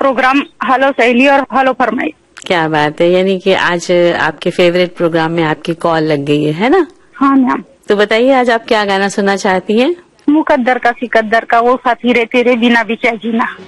Programme hello सहेली और hello फरमाई। क्या बात है, यानी कि आज आपके फेवरेट प्रोग्राम में आपकी कॉल लग गई है ना? हाँ मैम। तो बताइए आज आप क्या गाना सुनना चाहती हैं? मुकद्दर का सिकद्दर का वो साथी रे तेरे बिना भी क्या जीना।